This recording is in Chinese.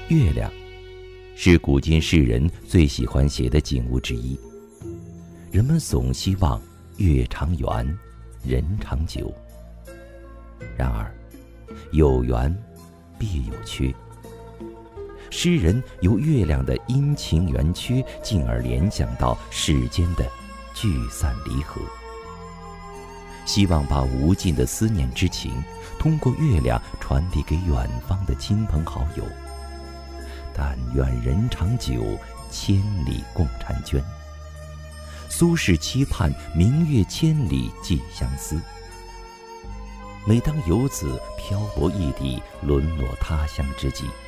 月亮是古今世人最喜欢写的景物之一，人们总希望月长圆，人长久。然而，有圆必有缺。诗人由月亮的阴晴圆缺，进而联想到世间的聚散离合，希望把无尽的思念之情通过月亮传递给远方的亲朋好友。但愿人长久，千里共婵娟。苏轼期盼明月千里寄相思。每当游子漂泊异地，沦落他乡之际，